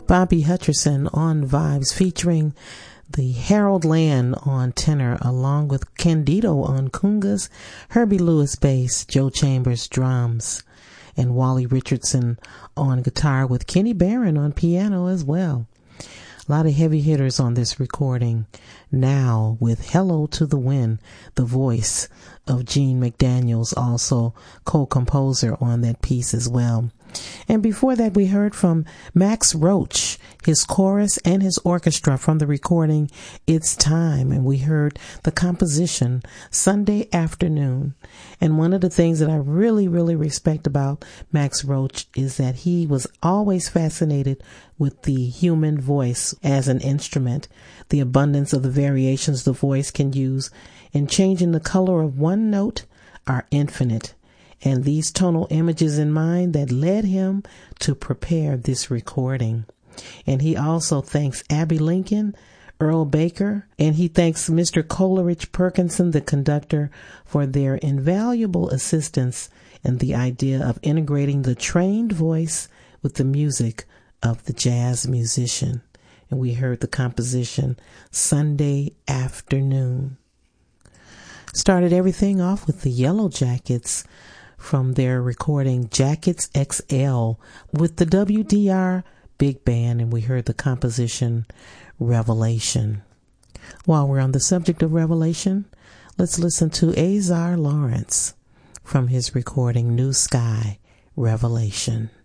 Bobby Hutcherson on vibes, featuring the Harold Land on tenor, along with Candido on congas, Herbie Lewis bass, Joe Chambers drums, and Wally Richardson on guitar, with Kenny Barron on piano as well. A lot of heavy hitters on this recording. Now with Hello to the Wind, the voice of Gene McDaniels, also co-composer on that piece as well. And before that, we heard from Max Roach, his chorus and his orchestra from the recording It's Time, and we heard the composition Sunday Afternoon. And one of the things that I really, really respect about Max Roach is that he was always fascinated with the human voice as an instrument, the abundance of the variations the voice can use in changing the color of one note are infinite. And these tonal images in mind that led him to prepare this recording. And he also thanks Abby Lincoln, Earl Baker, and he thanks Mr. Coleridge Perkinson, the conductor, for their invaluable assistance in the idea of integrating the trained voice with the music of the jazz musician. And we heard the composition Sunday Afternoon. Started everything off with the Yellow Jackets from their recording Jackets XL with the WDR Big Band, and we heard the composition Revelation. While we're on the subject of Revelation, let's listen to Azar Lawrence from his recording New Sky Revelation.